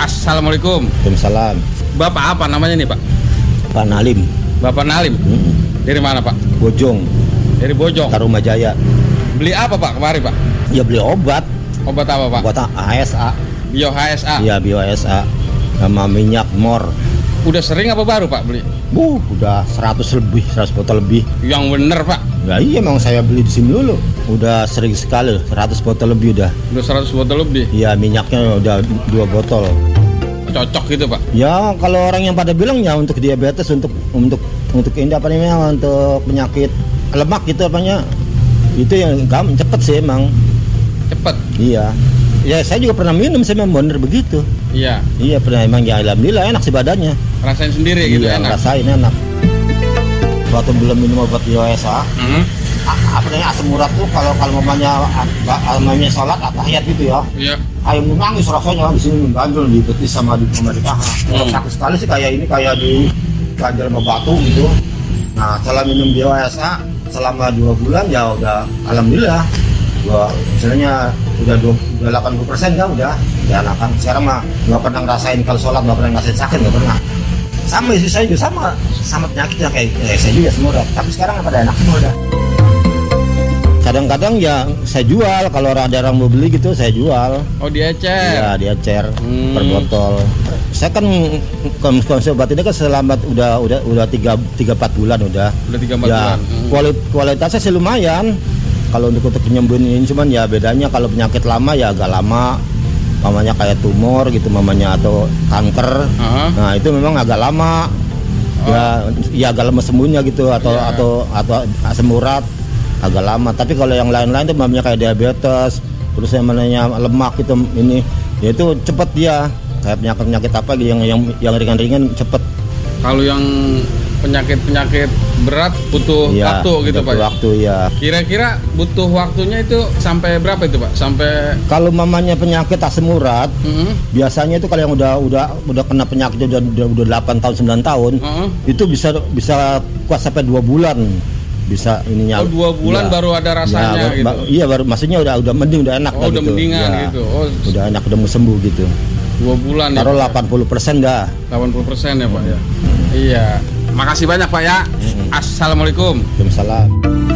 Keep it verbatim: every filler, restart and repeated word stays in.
Assalamualaikum. Waalaikumsalam. Bapak apa namanya nih Pak? Pak Nalim. Bapak Nalim. Hmm. Dari mana Pak? Bojong. Dari Bojong. Tarumajaya. Beli apa Pak kemarin Pak? Ya beli obat. Obat apa Pak? Obat H S A. Bio H S A. Iya Bio H S A. Sama minyak mor. Udah sering apa baru Pak beli? Bu, udah seratus lebih, seratus botol lebih. Yang bener Pak. Ya iya emang saya beli di sini dulu. Udah sering sekali, seratus botol lebih udah. Udah seratus botol lebih. Iya, minyaknya udah dua botol. Cocok gitu Pak. Ya kalau orang yang pada bilang ya untuk diabetes, untuk untuk untuk ini apa namanya, untuk penyakit lemak gitu apanya. Itu yang gampang cepet sih emang. Cepet. Iya. Ya saya juga pernah minum, saya memang bener begitu. Iya. Iya pernah, emang ya alhamdulillah enak sih badannya. Rasain sendiri gitu Iya, enak. rasain enak. Waktu belum minum obat Bio H S A, Hmm. a- apa namanya asam urat tuh kalau kalau mamanya mamanya sholat atahiyat gitu ya. Iya. Kayak nangis rasanya di sini ganjel di betis sama di sama di paha. Kalau sakit sekali sih kayak ini kayak di ganjel sama batu gitu. Nah setelah minum Bio H S A selama dua bulan ya udah alhamdulillah. Gua misalnya udah dua, udah delapan puluh persen kan udah udah enakan. Sekarang mah nggak pernah ngerasain kalau sholat, nggak pernah ngerasain sakit, nggak pernah. Sama sih saya juga sama sama penyakitnya kayak ya, saya juga semua udah. Tapi sekarang pada enak semua udah. Kadang-kadang ya saya jual, kalau ada orang mau beli gitu saya jual. Oh diecer. Iya diecer Hmm. per botol. Saya kan konsumsi obat ini kan selama udah udah udah tiga tiga empat bulan udah. Udah tiga empat Ya bulan. Hmm. kualit, kualitasnya sih lumayan. Kalau untuk untuk penyembuhan ini cuman ya bedanya kalau penyakit lama ya agak lama. Mamanya kayak tumor gitu mamanya atau kanker. Uh-huh. Nah itu memang agak lama. Oh. Ya ya agak lama sembuhnya gitu atau Yeah. atau atau asam urat agak lama. Tapi kalau yang lain-lain tuh mamanya kayak diabetes, terus yang namanya lemak itu ini, ya itu cepet dia. Kayak penyakit-penyakit apa gitu yang yang yang ringan-ringan cepet. Kalau yang penyakit-penyakit berat butuh Ya, waktu gitu butuh Pak. waktu ya. Kira-kira butuh waktunya itu sampai berapa itu Pak? Sampai Kalau mamanya penyakit asam urat, Hmm. biasanya itu kalau yang udah udah udah kena penyakit udah udah, udah delapan tahun sembilan tahun, Uh-huh. itu bisa bisa kuat sampai dua bulan. Bisa ininya. Oh dua bulan Ya. baru ada rasanya Ya, baru- gitu. ba- Iya baru maksudnya udah udah mending udah enak Oh dah udah gitu. mendingan Ya, gitu. Oh Udah enak udah mau sembuh gitu. dua bulan ya. Taruh Pak, ya? delapan puluh persen dah. delapan puluh persen ya Pak ya. Iya. Makasih banyak Pak ya. Assalamualaikum. Waalaikumsalam.